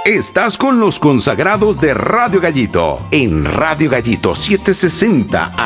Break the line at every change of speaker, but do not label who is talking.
Estás con los consagrados de Radio Gallito, en Radio Gallito 760